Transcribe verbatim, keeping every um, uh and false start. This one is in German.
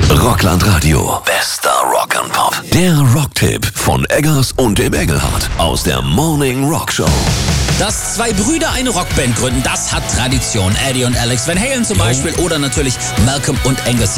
Rockland Radio. Bester Rock'n'Pop. Der Rocktipp von Eggers und dem Engelhardt aus der Morning Rock Show. Dass zwei Brüder eine Rockband gründen, das hat Tradition. Eddie und Alex Van Halen zum Beispiel oder natürlich Malcolm und Angus